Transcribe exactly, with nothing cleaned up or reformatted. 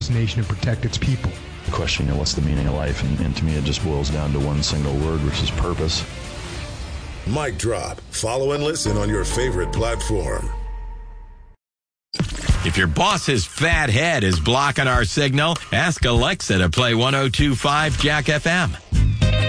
this nation and protect its people. The question, you know, what's the meaning of life? And, and to me, it just boils down to one single word, which is purpose. Mic drop. Follow and listen on your favorite platform. If your boss's fat head is blocking our signal, ask Alexa to play one oh two point five Jack F M.